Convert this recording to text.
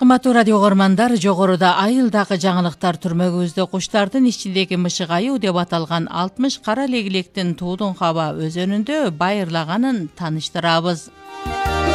Кыматтуу радио угармандар, жогоруда айылдагы жаңылыктар түрмөгүбүздө куштардын ичиндеги мышык аюу деп аталган 60 кара легилектин Туудун Хаба өзөнүндө байырлаганын таныштырабыз.